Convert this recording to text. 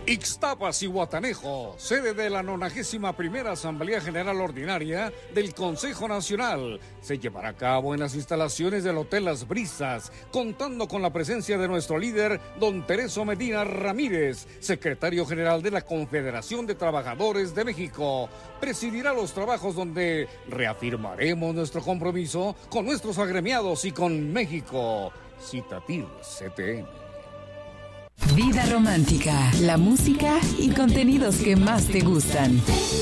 Ixtapas y Guatanejo, sede de la 91ª Asamblea General Ordinaria del Consejo Nacional, se llevará a cabo en las instalaciones del Hotel Las Brisas, contando con la presencia de nuestro líder, don Tereso Medina Ramírez, secretario general de la Confederación de Trabajadores de México. Presidirá los trabajos donde reafirmaremos nuestro compromiso con nuestros agremiados y con México. Citatir CTM. Vida romántica, la música y contenidos que más te gustan.